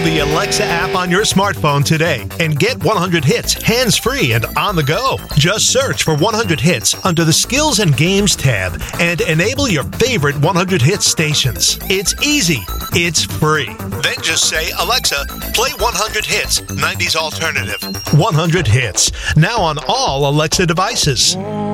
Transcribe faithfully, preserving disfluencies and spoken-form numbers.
the Alexa app on your smartphone today and get one hundred hits hands-free and on the go. Just search for one hundred hits under the Skills and Games tab and enable your favorite one hundred hits stations. It's easy. It's free. Then just say, Alexa, play one hundred hits, nineties alternative. one hundred hits. Now on all Alexa devices.